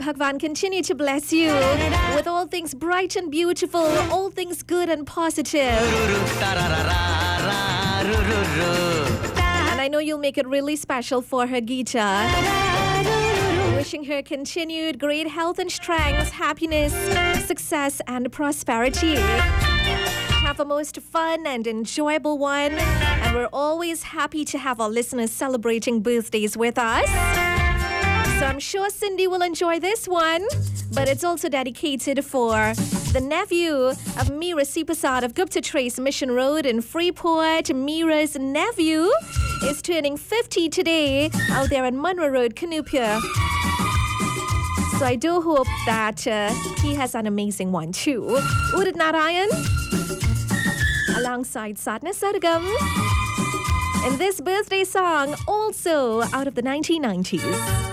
Bhagwan continue to bless you with all things bright and beautiful, all things good and positive. And I know you'll make it really special for her, Geeta. Wishing her continued great health and strength, happiness, success, and prosperity. Have a most fun and enjoyable one. And we're always happy to have our listeners celebrating birthdays with us. So I'm sure Cindy will enjoy this one. But it's also dedicated for the nephew of Meera Sipasad of Gupta Trace Mission Road in Freeport. Meera's nephew is turning 50 today out there in Munro Road, Canoopia. So I do hope that he has an amazing one too. Udit Narayan alongside Sadhna Sargam in this birthday song, also out of the 1990s.